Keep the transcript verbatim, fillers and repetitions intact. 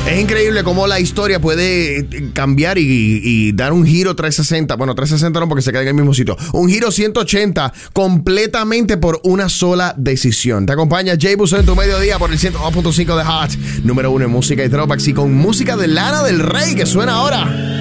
Es increíble cómo la historia puede cambiar y, y dar un giro trescientos sesenta. Bueno, trescientos sesenta no, porque se queda en el mismo sitio. Un giro ciento ochenta completamente por una sola decisión. Te acompaña Jay Busso en tu mediodía por el ciento dos punto cinco de Hot. Número uno en música y throwbacks y con música de Lana del Rey que suena ahora.